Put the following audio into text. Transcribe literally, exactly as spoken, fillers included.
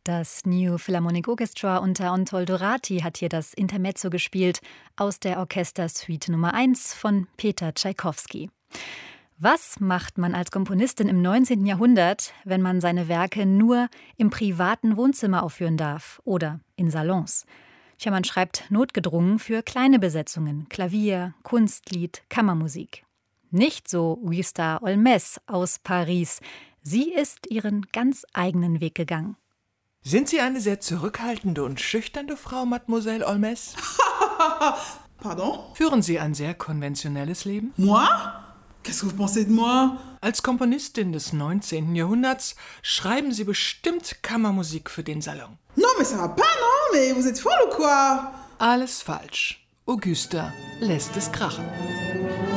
Das New Philharmonic Orchestra unter Anatole Dorati hat hier das Intermezzo gespielt aus der Orchestersuite Nummer eins von Peter Tschaikowski. Was macht man als Komponistin im neunzehnten Jahrhundert, wenn man seine Werke nur im privaten Wohnzimmer aufführen darf oder in Salons? Tja, man schreibt notgedrungen für kleine Besetzungen, Klavier, Kunstlied, Kammermusik. Nicht so Gustave Holméz aus Paris. Sie ist ihren ganz eigenen Weg gegangen. Sind Sie eine sehr zurückhaltende und schüchterne Frau, Mademoiselle Holméz? Pardon? Führen Sie ein sehr konventionelles Leben? Moi? Qu'est-ce que vous pensez de moi? Als Komponistin des neunzehnten Jahrhunderts schreiben Sie bestimmt Kammermusik für den Salon. Non, mais ça va pas, non? Mais vous êtes folle ou quoi? Alles falsch. Augusta lässt es krachen.